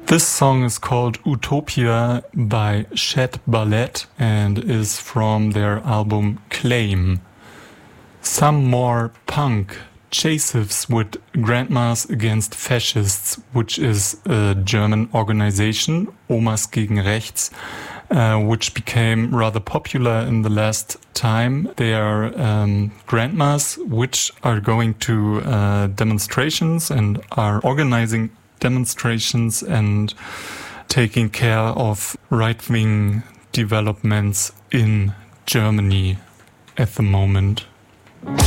This song is called Utopia by Shed Ballet and is from their album Claim. Some more punk Chasifs with Grandmas Against Fascists, which is a German organization, Omas gegen Rechts, which became rather popular in the last time. They are grandmas which are going to demonstrations and are organizing demonstrations and taking care of right-wing developments in Germany at the moment.